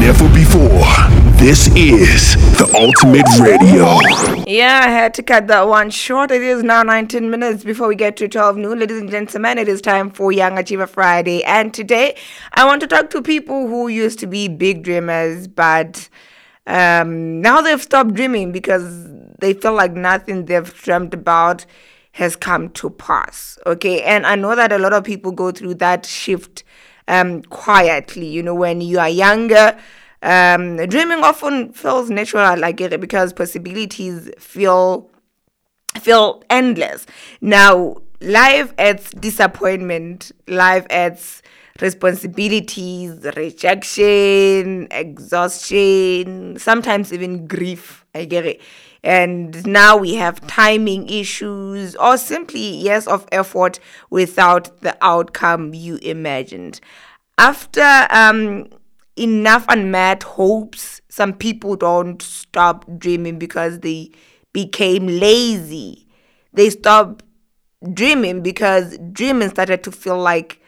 never before. This is the Ultimate Radio. Yeah, I had to cut that one short. It is now 19 minutes before we get to 12 noon. Ladies and gentlemen, it is time for Young Achiever Friday. And today, I want to talk to people who used to be big dreamers, but now they've stopped dreaming because they feel like nothing they've dreamt about has come to pass. Okay, and I know that a lot of people go through that shift quietly. You know, when you are younger, dreaming often feels natural, like it, because possibilities feel endless. Now, life adds disappointment, life adds responsibilities, rejection, exhaustion, sometimes even grief. I get it. And now we have timing issues or simply years of effort without the outcome you imagined. After enough unmet hopes, some people don't stop dreaming because they became lazy. They stopped dreaming because dreaming started to feel like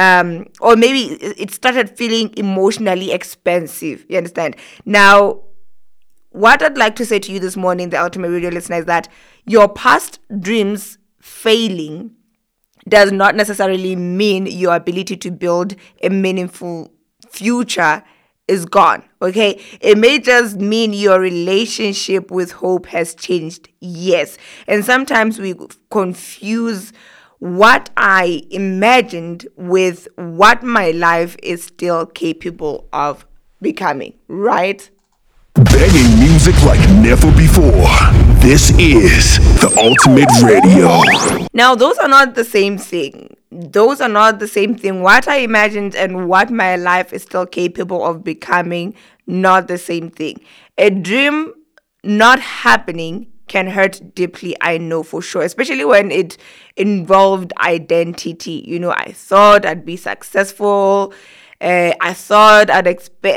or maybe it started feeling emotionally expensive. You understand? Now, what I'd like to say to you this morning, the Ultimate Radio listener, is that your past dreams failing does not necessarily mean your ability to build a meaningful future is gone. Okay, it may just mean your relationship with hope has changed. Yes, and sometimes we confuse what I imagined with what my life is still capable of becoming, right? Banging music like never before. This is the Ultimate Radio. Now, those are not the same thing. Those are not the same thing. What I imagined and what my life is still capable of becoming, not the same thing. A dream not happening can hurt deeply, I know for sure, especially when it involved identity. You know, I thought I'd be successful. I thought I'd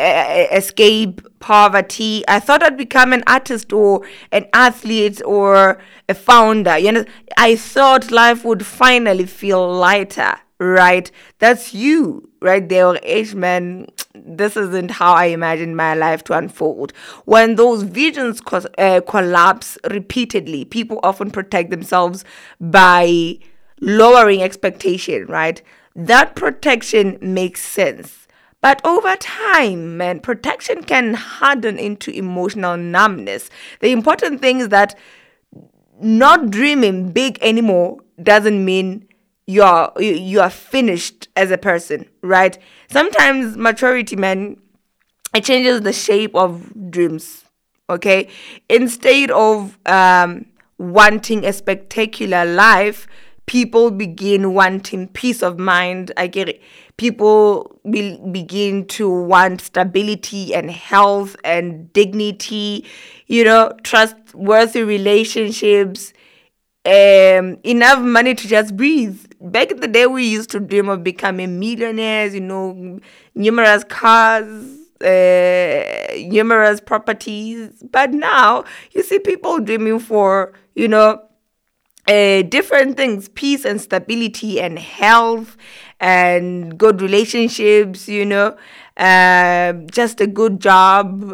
escape poverty. I thought I'd become an artist or an athlete or a founder. You know, I thought life would finally feel lighter, right? That's you, right there, age man. This isn't how I imagined my life to unfold. When those visions collapse repeatedly, people often protect themselves by lowering expectation, right? That protection makes sense. But over time, man, protection can harden into emotional numbness. The important thing is that not dreaming big anymore doesn't mean you are finished as a person, right? Sometimes maturity, man, it changes the shape of dreams. Okay, instead of wanting a spectacular life, people begin wanting peace of mind. I get it. People begin to want stability and health and dignity, you know, trustworthy relationships, enough money to just breathe. Back in the day, we used to dream of becoming millionaires, you know, numerous cars, numerous properties. But now, you see people dreaming for, you know, different things, peace and stability and health and good relationships, you know, just a good job,